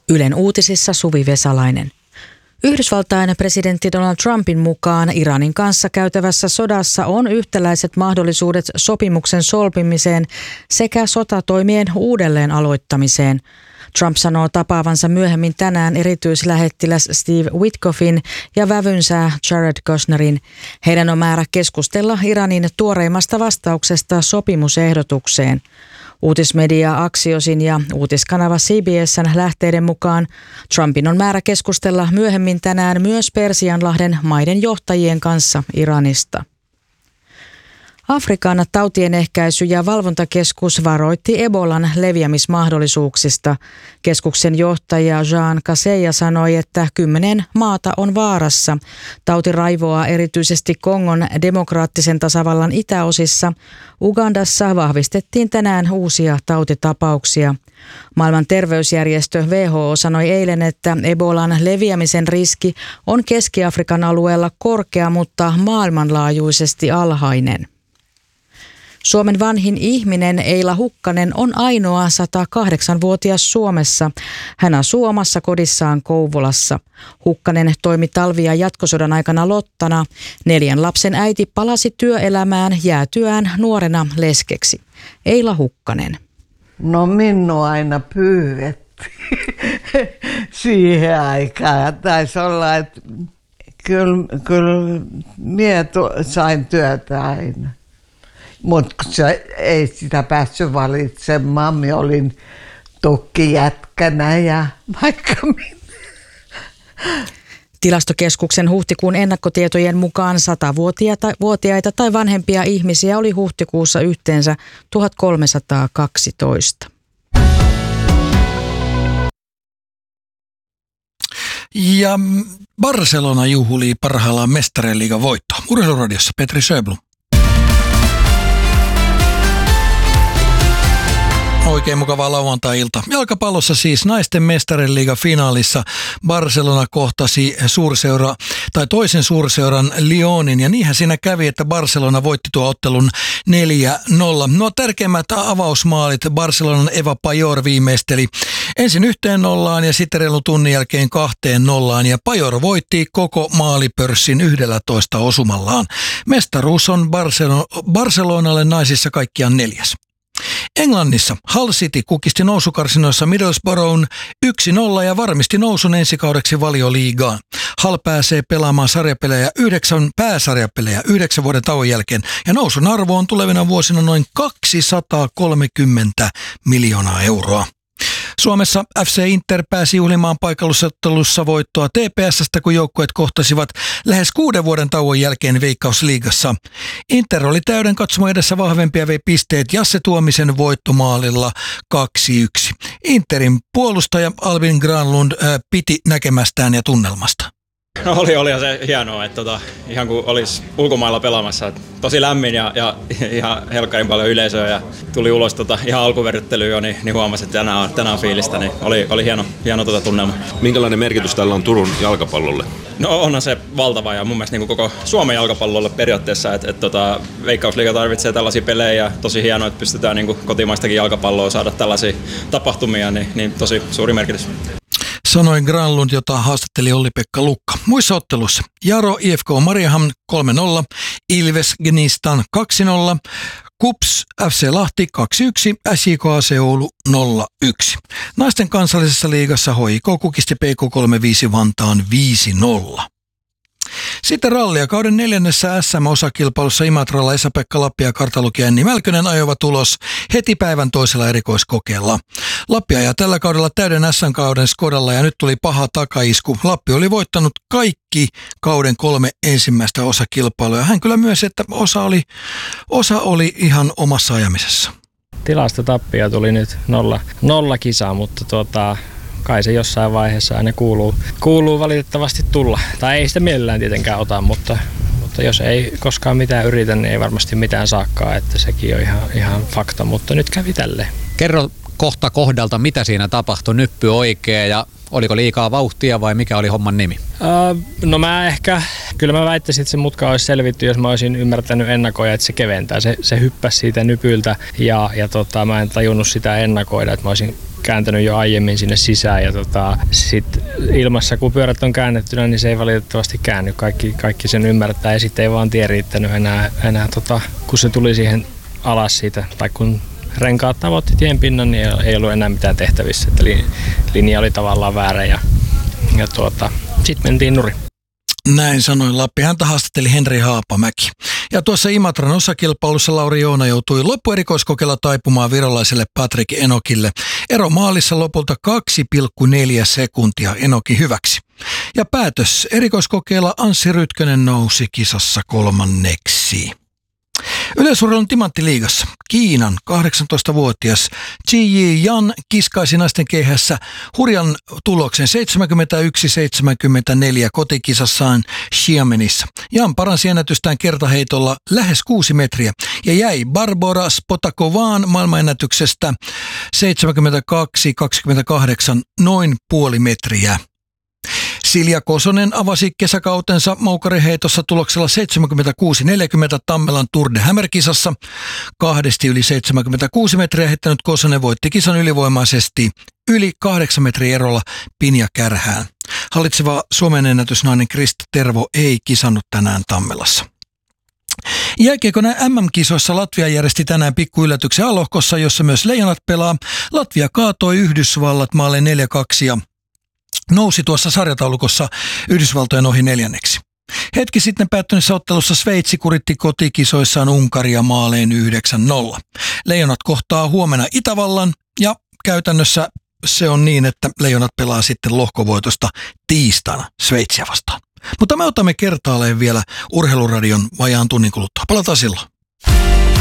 Ylen uutisissa Suvi Vesalainen. Yhdysvaltain presidentti Donald Trumpin mukaan Iranin kanssa käytävässä sodassa on yhtäläiset mahdollisuudet sopimuksen solpimiseen sekä sotatoimien uudelleen aloittamiseen. Trump sanoo tapaavansa myöhemmin tänään erityislähettiläs Steve Witkoffin ja vävynsä Jared Kushnerin. Heidän on määrä keskustella Iranin tuoreimmasta vastauksesta sopimusehdotukseen. Uutismedia Axiosin ja uutiskanava CBS:n lähteiden mukaan Trumpin on määrä keskustella myöhemmin tänään myös Persianlahden maiden johtajien kanssa Iranista. Afrikan tautien ehkäisy- ja valvontakeskus varoitti Ebolan leviämismahdollisuuksista. Keskuksen johtaja Jean Kaseya sanoi, että 10 maata on vaarassa. Tauti raivoaa erityisesti Kongon demokraattisen tasavallan itäosissa. Ugandassa vahvistettiin tänään uusia tautitapauksia. Maailman terveysjärjestö WHO sanoi eilen, että Ebolan leviämisen riski on Keski-Afrikan alueella korkea, mutta maailmanlaajuisesti alhainen. Suomen vanhin ihminen Eila Hukkanen on ainoa 108-vuotias Suomessa. Hän asuu omassa kodissaan Kouvolassa. Hukkanen toimi talvi- ja jatkosodan aikana lottana. 4 lapsen äiti palasi työelämään jäätyään nuorena leskeksi. Eila Hukkanen. No minua aina pyydettiin siihen aikaan. Taisi olla, että kyllä minä sain työtä aina. Mutta ei sitä päässyt valitsemaan. Minä olin tukkijätkänä ja vaikka mitä. Tilastokeskuksen huhtikuun ennakkotietojen mukaan 100-vuotiaita tai vanhempia ihmisiä oli huhtikuussa yhteensä 1312. Ja Barcelona juhlii parhaillaan Mestarien liigan voittoa. Urheiluradiossa Petri Sjöblom. Oikein mukavaa lauantai-ilta. Jalkapallossa siis naisten Mestarien liigan finaalissa Barcelona kohtasi toisen suurseuran Lyonin, ja niinhän siinä kävi, että Barcelona voitti tuo ottelun 4-0. Nuo tärkeimmät avausmaalit Barcelonan Eva Pajor viimeisteli ensin 1-0 ja sitten reilun tunnin jälkeen 2-0, ja Pajor voitti koko maalipörssin 11 osumallaan. Mestaruus on Barcelonalle naisissa kaikkiaan 4. Englannissa Hull City kukisti nousukarsinoissa Middlesbroughin 1-0 ja varmisti nousun ensikaudeksi Valioliigaan. Hull pääsee pelaamaan pääsarjapelejä 9 vuoden tauon jälkeen, ja nousun arvo on tulevina vuosina noin 230 miljoonaa euroa. Suomessa FC Inter pääsi juhlimaan paikallisottelussa voittoa TPS:stä, kun joukkueet kohtasivat lähes 6 vuoden tauon jälkeen Veikkausliigassa. Inter oli täyden katsomo edessä vahvempia, vei pisteet Jasse Tuomisen voittomaalilla 2-1. Interin puolustaja Albin Granlund piti näkemästään ja tunnelmasta. No oli se hienoa, että ihan kuin olisi ulkomailla pelaamassa. Tosi lämmin ja ihan helkkarin paljon yleisöä, ja tuli ulos ihan alkuverryttelyyn jo, niin huomasi, että tänään fiilistä, niin oli hieno tunnelma. Minkälainen merkitys tällä on Turun jalkapallolle? No onhan se valtava, ja mun mielestä niin koko Suomen jalkapallolle periaatteessa, että Veikkausliiga tarvitsee tällaisia pelejä, ja tosi hienoa, että pystytään niin kuin kotimaistakin jalkapalloa saada tällaisia tapahtumia, niin tosi suuri merkitys. Sanoi Granlund, jota haastatteli Olli-Pekka Lukka. Muissa otteluissa Jaro IFK Mariehamn 3-0, Ilves Gnistan 2-0, KuPS FC Lahti 2-1, SJK AC Oulu 0-1. Naisten kansallisessa liigassa HIK kukisti PK35 Vantaan 5-0. Sitten rallia. Kauden 4. SM-osakilpailussa Imatralla Esa-Pekka Lappi ja kartalukija Enni Mälkönen ajoivat ulos heti päivän toisella erikoiskokeella. Lappi ajaa tällä kaudella täyden SM-kauden Skodalla, ja nyt tuli paha takaisku. Lappi oli voittanut kaikki kauden 3 ensimmäistä osakilpailua. Hän kyllä myös, että osa oli ihan omassa ajamisessa. Tilastotappia tuli nyt 0 kisaa, mutta kai se jossain vaiheessa aina kuuluu valitettavasti tulla. Tai ei sitä mielellään tietenkään ota, mutta jos ei koskaan mitään yritä, niin ei varmasti mitään saakkaan, että sekin on ihan fakta, mutta nyt kävi tälleen. Kerro kohta kohdalta, mitä siinä tapahtui, nyppy oikein, ja oliko liikaa vauhtia vai mikä oli homman nimi? No kyllä mä väittäisin, että se mutka olisi selvitty, jos mä olisin ymmärtänyt ennakoida, että se keventää. Se hyppäsi siitä nypyltä ja mä en tajunnut sitä ennakoida, että mä olisin kääntänyt jo aiemmin sinne sisään ja sit ilmassa kun pyörät on käännettynä, niin se ei valitettavasti käänny. Kaikki sen ymmärtää ja sitten ei vaan tie riittänyt enää kun se tuli siihen alas siitä, tai kun renkaat tavoitti tien pinnan, niin ei ollut enää mitään tehtävissä. Että linja oli tavallaan väärä ja sitten mentiin nurin. Näin sanoi Lappi. Häntä haastatteli Henri Haapamäki. Ja tuossa Imatran osakilpailussa Lauri Joona joutui loppuerikoiskokeella taipumaan virolaiselle Patrick Enokille. Ero maalissa lopulta 2,4 sekuntia Enokin hyväksi. Ja päätös erikoiskokeella Anssi Rytkönen nousi kisassa 3. Yleisurheilun timanttiliigassa Kiinan 18-vuotias Ji Yan kiskaisi naisten keihässä hurjan tuloksen 71-74 kotikisassaan Xiamenissa. Jan paransi ennätystään kertaheitolla lähes 6 metriä ja jäi Barbora Spotakovaan maailmanennätyksestä 72-28 noin puoli metriä. Silja Kosonen avasi kesäkautensa moukariheitossa tuloksella 76-40 Tammelan Tour de Hammer-kisassa. 2 yli 76 metriä heittänyt Kosonen voitti kisan ylivoimaisesti yli 8 metriä erolla Pinja Kärhään. Hallitseva Suomen ennätysnainen Krista Tervo ei kisannut tänään Tammelassa. Jääkiekon MM-kisoissa Latvia järjesti tänään pikkuyllätyksen A-lohkossa, jossa myös Leijonat pelaa. Latvia kaatoi Yhdysvallat maalle 4-2 ja nousi tuossa sarjataulukossa Yhdysvaltojen ohi 4. Hetki sitten päättyneessä ottelussa Sveitsi kuritti kotikisoissaan Unkaria maaleen 9-0. Leijonat kohtaa huomenna Itävallan ja käytännössä se on niin, että Leijonat pelaa sitten lohkovoitosta tiistaina Sveitsiä vastaan. Mutta me otamme kertaalleen vielä Urheiluradion vajaan tunnin kuluttua. Palataan silloin.